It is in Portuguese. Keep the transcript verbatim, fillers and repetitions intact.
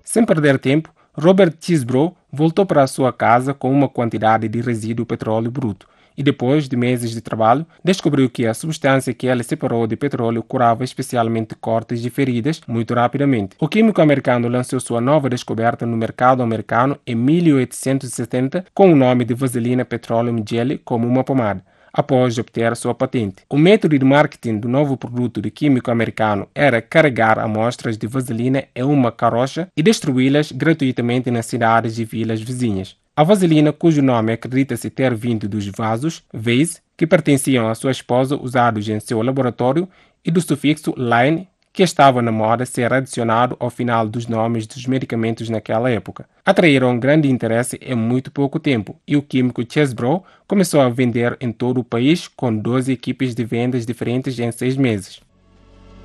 Sem perder tempo, Robert Chesbrough voltou para a sua casa com uma quantidade de resíduo petróleo bruto e depois de meses de trabalho, descobriu que a substância que ele separou de petróleo curava especialmente cortes de feridas muito rapidamente. O químico americano lançou sua nova descoberta no mercado americano em mil oitocentos e setenta com o nome de Vaselina Petroleum Jelly como uma pomada, após obter sua patente. O método de marketing do novo produto de químico americano era carregar amostras de vaselina em uma carroça e distribuí-las gratuitamente nas cidades e vilas vizinhas. A vaselina, cujo nome acredita-se ter vindo dos vasos, vase, que pertenciam à sua esposa usados em seu laboratório, e do sufixo line, que estava na moda ser adicionado ao final dos nomes dos medicamentos naquela época. Atraíram grande interesse em muito pouco tempo e o químico Chesbrough começou a vender em todo o país com doze equipes de vendas diferentes em seis meses.